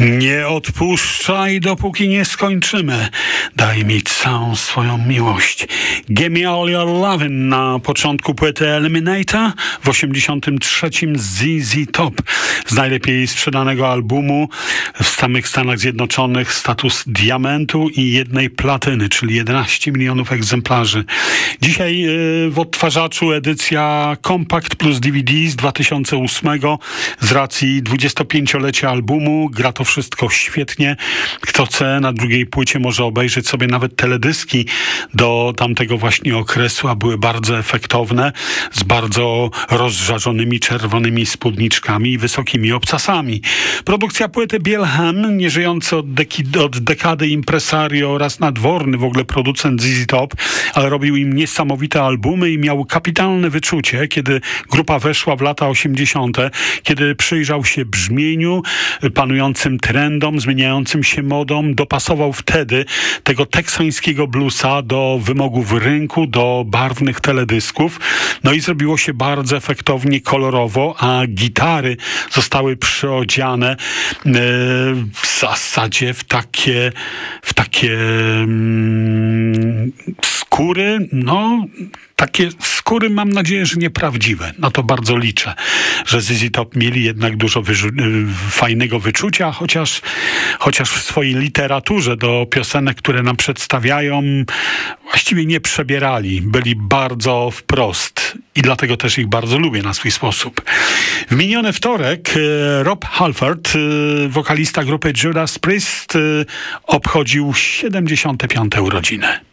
Nie odpuszczaj, dopóki nie skończymy. Daj mi całą swoją miłość. Give me all your lovin' na początku płyty Eliminator, w 83 ZZ Top. Z najlepiej sprzedanego albumu w samych Stanach Zjednoczonych status diamentu i jednej platyny, czyli 11 milionów egzemplarzy. Dzisiaj w odtwarzaczu edycja Compact plus DVD z 2008 z racji 25-lecia albumu. Gra to wszystko świetnie. Kto chce, na drugiej płycie może obejrzeć sobie nawet teledyski do tamtego właśnie okresu, a były bardzo efektowne, z bardzo rozżarzonymi czerwonymi spódniczkami i wysokimi obcasami. Produkcja płyty Bill Ham, nieżyjący od dekady impresario oraz nadworny w ogóle producent ZZ Top, ale robił im niesamowite albumy i miał kapitalne wyczucie, kiedy grupa weszła w lata 80., kiedy przyjrzał się brzmieniu, panującym trendom, zmieniającym się modom, dopasował wtedy tego teksańskiego bluesa do wymogów rynku, do barwnych teledysków. No i zrobiło się bardzo efektownie, kolorowo, a gitary zostały przyodziane w zasadzie w takie skóry, takie skóry, mam nadzieję, że nieprawdziwe. No to bardzo liczę, że ZZ Top mieli jednak dużo fajnego wyczucia, chociaż w swojej literaturze do piosenek, które nam przedstawiają, właściwie nie przebierali. Byli bardzo wprost i dlatego też ich bardzo lubię na swój sposób. W miniony wtorek Rob Halford, wokalista grupy Judas Priest, obchodził 75. urodziny.